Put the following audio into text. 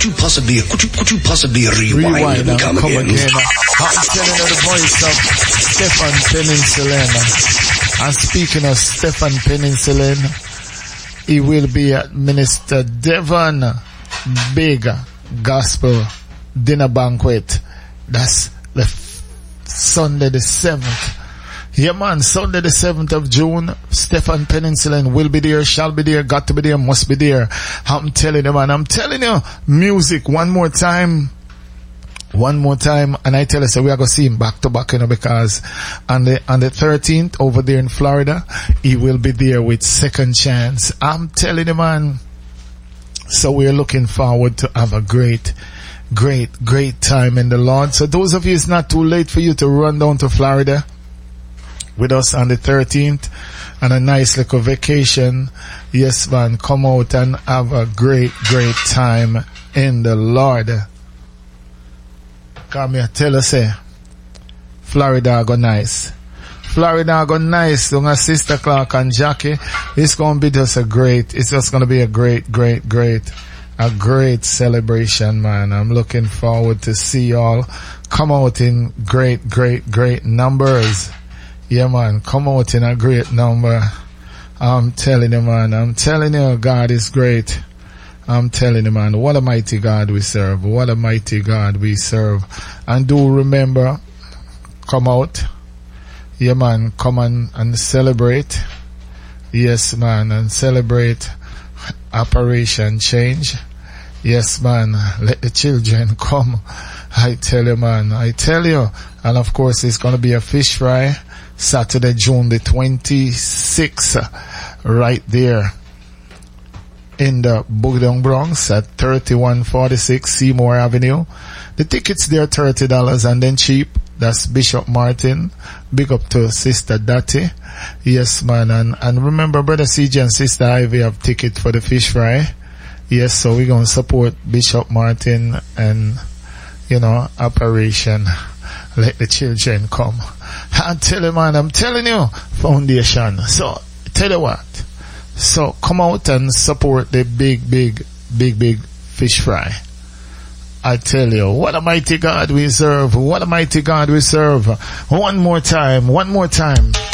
Could you possibly rewind and come again? I'm telling you the voice of Stephen Peninsulan. And speaking of Stephen Peninsulan, he will be at Minister Devon big gospel dinner banquet. That's the Sunday the 7th. Yeah man, Sunday the 7th of June, Stephen Peninsulan will be there, shall be there, got to be there, must be there. I'm telling you man, I'm telling you, music one more time, and I tell you, so we are going to see him back to back, you know, because on the 13th over there in Florida, he will be there with Second Chance. I'm telling you man, so we're looking forward to have a great time in the Lord. So those of you, it's not too late for you to run down to Florida with us on the 13th and a nice little vacation. Yes man, come out and have a great time in the Lord. Come here, tell us, Florida go nice. Don't a Sister Clark and Jackie. It's going to be just it's just going to be a great celebration, man. I'm looking forward to see y'all come out in great numbers. Yeah, man, come out in a great number. I'm telling you, man. God is great. I'm telling you, man, what a mighty God we serve. And do remember, come out. Yeah, man, come on and celebrate. Yes, man, and celebrate Operation Change. Yes, man, let the children come. I tell you, man. And of course, it's going to be a fish fry. Saturday, June the 26th, right there in the Bugdong Bronx at 3146 Seymour Avenue. The tickets there $30 and then cheap. That's Bishop Martin. Big up to Sister Dottie. Yes, man. And remember, Brother CJ and Sister Ivy have ticket for the fish fry. Yes, so we're going to support Bishop Martin and, Operation Let the Children Come. I tell you, man, I'm telling you, foundation. So, tell you what. So, come out and support the big fish fry. I tell you, what a mighty God we serve. One more time.